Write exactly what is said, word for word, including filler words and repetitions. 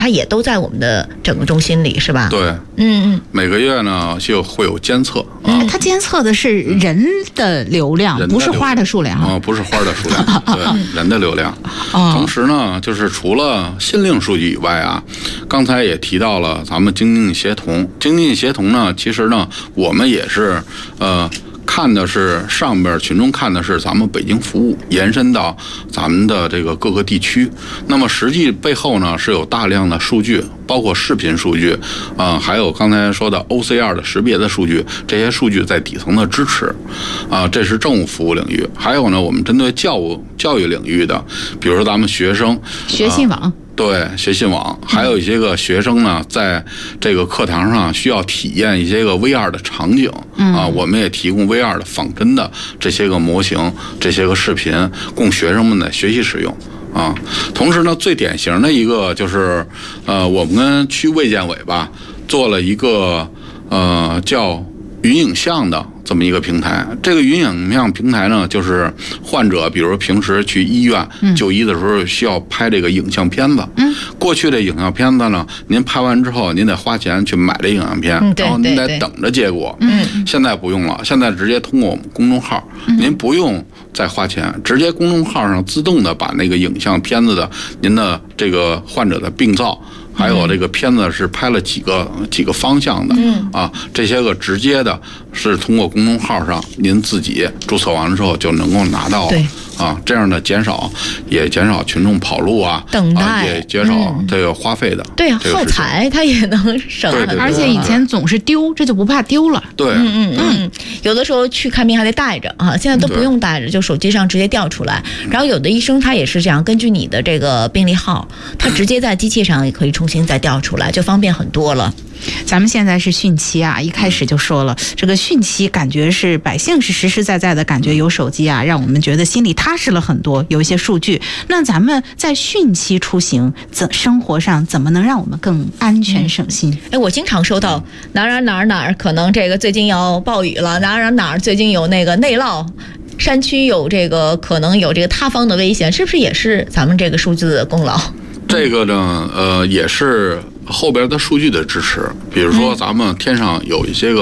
它也都在我们的整个中心里，是吧？ 对， 嗯嗯， 每个月呢就会有监测啊。 它监测的是人的流量， 人的不是花的数量啊、不是花的数量，对，人的流量。 哦、 同时呢，就是除了新令数据以外啊，刚才也提到了咱们经济协同，经济协同呢，其实呢，我们也是呃。看的是上边群众看的是咱们北京服务延伸到咱们的这个各个地区，那么实际背后呢是有大量的数据，包括视频数据啊、呃，还有刚才说的 O C R 的识别的数据，这些数据在底层的支持啊、呃，这是政务服务领域。还有呢，我们针对教育教育领域的，比如说咱们学生学信网。呃对，学信网，还有一些个学生呢，在这个课堂上需要体验一些个 V R 的场景、嗯、啊，我们也提供 V R 的仿真的这些个模型、这些个视频，供学生们的学习使用啊。同时呢，最典型的一个就是，呃，我们跟区卫健委吧做了一个呃叫云影像的这么一个平台。这个云影像平台呢，就是患者比如平时去医院就医的时候需要拍这个影像片子。嗯，过去的影像片子呢，您拍完之后您得花钱去买这影像片， 嗯、 然后您得等着结果。嗯，现在不用了，现在直接通过我们公众号，嗯、您不用再花钱，直接公众号上自动的把那个影像片子的您的这个患者的病灶。还有这个片子是拍了几个几个方向的，嗯啊，这些个直接的是通过公众号上您自己注册完了之后就能够拿到， 对啊，这样的减少也减少群众跑路啊， 等待、 啊、也减少这个花费的， 嗯、对啊，耗材它也能省很多， 而且以前总是丢，这就不怕丢了。 对， 嗯嗯嗯，有的时候去看病还得带着啊，现在都不用带着，就手机上直接调出来。然后有的医生他也是这样，根据你的这个病历号，他直接在机器上也可以重新再调出来，就方便很多了。 咱们现在是汛期啊，一开始就说了，这个汛期感觉是百姓是实实在在的感觉有手机啊，让我们觉得心里踏实了很多，有一些数据。那咱们在汛期出行，怎生活上怎么能让我们更安全省心？ 哎、嗯，我经常收到哪儿哪儿哪儿可能这个最近要暴雨了，哪儿哪儿哪儿最近有那个内涝。山区有这个可能有这个塌方的危险，是不是也是咱们这个数字的功劳？ 这个呢，呃，也是后边的数据的支持。比如说，咱们天上有一些个